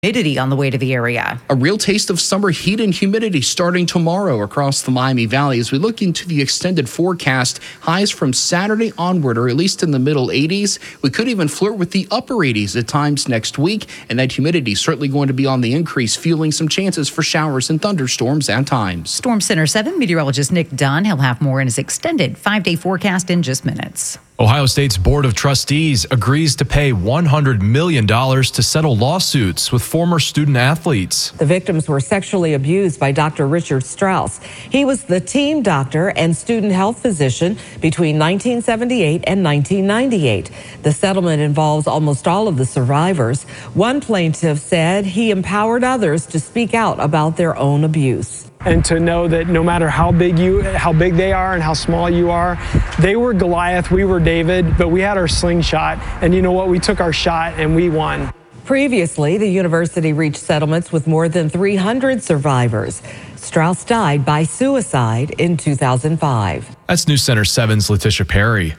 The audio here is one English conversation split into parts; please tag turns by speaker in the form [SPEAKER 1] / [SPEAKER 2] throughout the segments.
[SPEAKER 1] Humidity on the way to the area.
[SPEAKER 2] A real taste of summer heat and humidity starting tomorrow across the Miami Valley as we look into the extended forecast. Highs from Saturday onward are at least in the middle 80s. We could even flirt with the upper 80s at times next week, and that humidity is certainly going to be on the increase, fueling some chances for showers and thunderstorms at times.
[SPEAKER 1] Storm Center 7 meteorologist Nick Dunn. He'll have more in his extended 5-day forecast in just minutes.
[SPEAKER 3] Ohio State's Board of Trustees agrees to pay $100 million to settle lawsuits with former student athletes.
[SPEAKER 4] The victims were sexually abused by Dr. Richard Strauss. He was the team doctor and student health physician between 1978 and 1998. The settlement involves almost all of the survivors. One plaintiff said he empowered others to speak out about their own abuse.
[SPEAKER 5] And to know that no matter how big they are and how small you are, they were Goliath, we were David, but we had our slingshot. And you know what? We took our shot and we won.
[SPEAKER 4] Previously, the university reached settlements with more than 300 survivors. Strauss died by suicide in 2005.
[SPEAKER 3] That's News Center 7's Letitia Perry.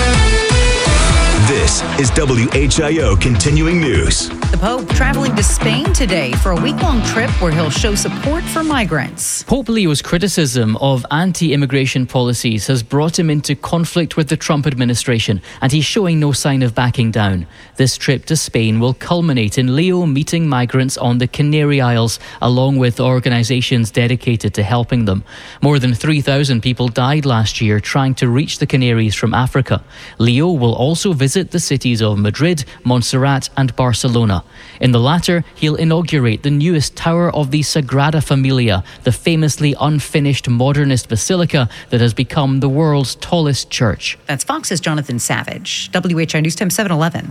[SPEAKER 6] This is WHIO Continuing News.
[SPEAKER 1] The Pope traveling to Spain today for a week-long trip where he'll show support for migrants.
[SPEAKER 7] Pope Leo's criticism of anti-immigration policies has brought him into conflict with the Trump administration, and he's showing no sign of backing down. This trip to Spain will culminate in Leo meeting migrants on the Canary Isles, along with organisations dedicated to helping them. More than 3,000 people died last year trying to reach the Canaries from Africa. Leo will also visit the cities of Madrid, Montserrat and Barcelona. In the latter, he'll inaugurate the newest tower of the Sagrada Familia, the famously unfinished modernist basilica that has become the world's tallest church.
[SPEAKER 1] That's Fox's Jonathan Savage. WHI News Time 711.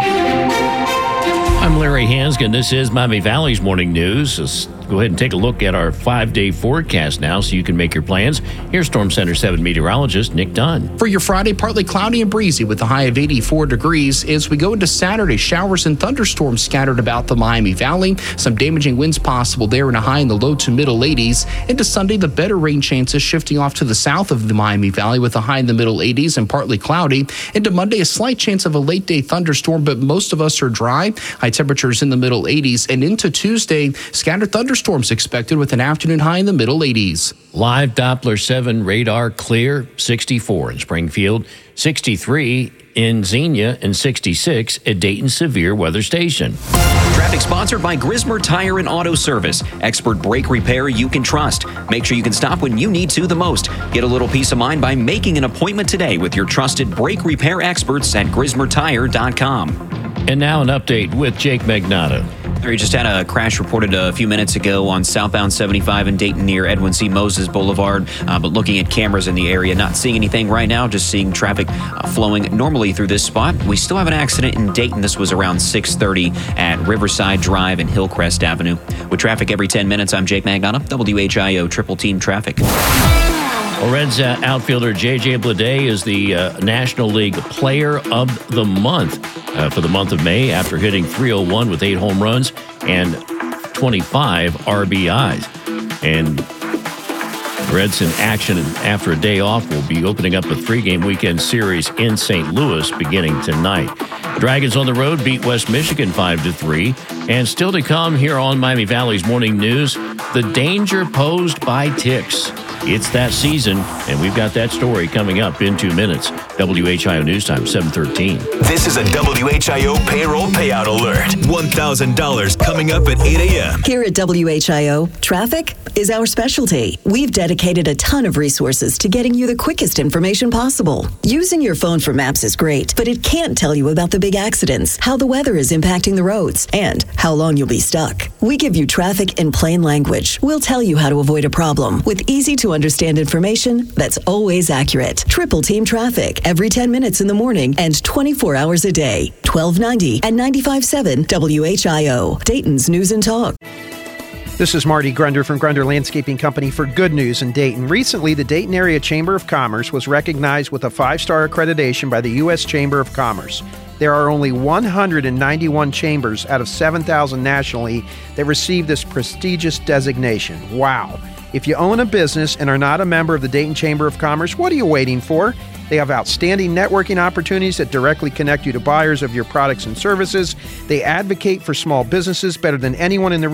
[SPEAKER 8] I'm Larry Hansgen. This is Miami Valley's Morning News. Let's go ahead and take a look at our 5-day forecast now so you can make your plans. Here's Storm Center 7 meteorologist Nick Dunn.
[SPEAKER 2] For your Friday, partly cloudy and breezy with a high of 84 degrees. As we go into Saturday, showers and thunderstorms scattered about the Miami Valley. Some damaging winds possible there and a high in the low to middle 80s. Into Sunday, the better rain chances shifting off to the south of the Miami Valley with a high in the middle 80s and partly cloudy. Into Monday, a slight chance of a late day thunderstorm, but most of us are dry. High temperatures in the middle 80s. And into Tuesday, scattered thunderstorms expected with an afternoon high in the middle 80s.
[SPEAKER 8] Live Doppler 7 radar clear, 64 in Springfield, 63 in Xenia, and 66 at Dayton Severe Weather Station.
[SPEAKER 9] Traffic sponsored by Grismer Tire and Auto Service. Expert brake repair you can trust. Make sure you can stop when you need to the most. Get a little peace of mind by making an appointment today with your trusted brake repair experts at GrismerTire.com.
[SPEAKER 8] And now an update with Jake Magnato.
[SPEAKER 9] We just had a crash reported a few minutes ago on southbound 75 in Dayton near Edwin C. Moses Boulevard. But looking at cameras in the area, not seeing anything right now, just seeing traffic flowing normally through this spot. We still have an accident in Dayton. This was around 6:30 at Riverside Drive and Hillcrest Avenue. With traffic every 10 minutes, I'm Jake Magnato, WHIO Triple Team Traffic.
[SPEAKER 8] Well, Reds outfielder J.J. Bleday is the National League Player of the Month for the month of May after hitting .301 with 8 home runs and 25 RBIs. And Reds in action after a day off will be opening up a 3-game weekend series in St. Louis beginning tonight. Dragons on the road beat West Michigan 5-3. And still to come here on Miami Valley's Morning News, the danger posed by ticks. It's that season, and we've got that story coming up in 2 minutes. WHIO News Time, 7:13.
[SPEAKER 6] This is a WHIO payroll payout alert. $1,000 coming up at 8 a.m.
[SPEAKER 10] Here at WHIO, traffic is our specialty. We've dedicated a ton of resources to getting you the quickest information possible. Using your phone for maps is great, but it can't tell you about the big accidents, how the weather is impacting the roads, and how long you'll be stuck. We give you traffic in plain language. We'll tell you how to avoid a problem with easy-to-understand information that's always accurate. Triple Team Traffic, every 10 minutes in the morning and 24 hours a day. 1290 and 95.7 WHIO, Dayton's News and Talk.
[SPEAKER 11] This is Marty Grunder from Grunder Landscaping Company for Good News in Dayton. Recently, the Dayton Area Chamber of Commerce was recognized with a 5-star accreditation by the U.S. Chamber of Commerce. There are only 191 chambers out of 7,000 nationally that receive this prestigious designation. Wow. If you own a business and are not a member of the Dayton Chamber of Commerce, what are you waiting for? They have outstanding networking opportunities that directly connect you to buyers of your products and services. They advocate for small businesses better than anyone in the